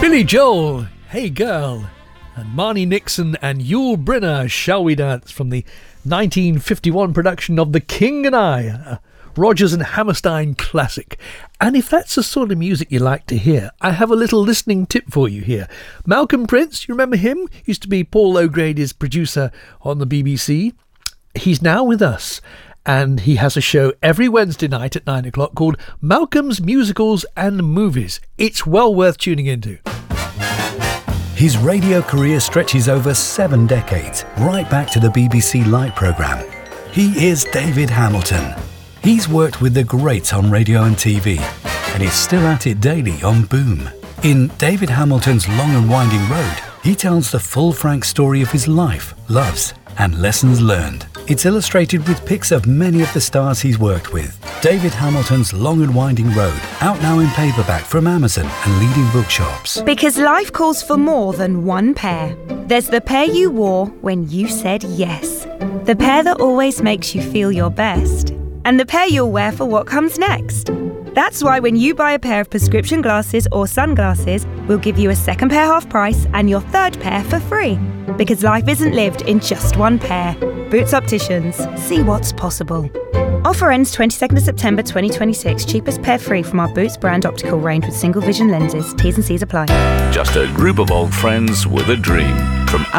Billy Joel, Hey Girl, and Marnie Nixon and Yul Brynner, Shall We Dance, from the 1951 production of The King and I, a Rodgers and Hammerstein classic. And if that's the sort of music you like to hear, I have a little listening tip for you here. Malcolm Prince, you remember him? Used to be Paul O'Grady's producer on the BBC. He's now with us, and he has a show every Wednesday night at 9 o'clock called Malcolm's Musicals and Movies. It's well worth tuning into. His radio career stretches over 7 decades, right back to the BBC Light programme. He is David Hamilton. He's worked with the greats on radio and TV, and is still at it daily on Boom. In David Hamilton's Long and Winding Road, he tells the full frank story of his life, loves, and lessons learned. It's illustrated with pics of many of the stars he's worked with. David Hamilton's Long and Winding Road, out now in paperback from Amazon and leading bookshops. Because life calls for more than one pair. There's the pair you wore when you said yes. The pair that always makes you feel your best. And the pair you'll wear for what comes next. That's why when you buy a pair of prescription glasses or sunglasses, we'll give you a second pair half price and your third pair for free. Because life isn't lived in just one pair. Boots Opticians. See what's possible. Offer ends 22nd of September 2026. Cheapest pair free from our Boots brand optical range with single vision lenses. T's and C's apply. Just a group of old friends with a dream. From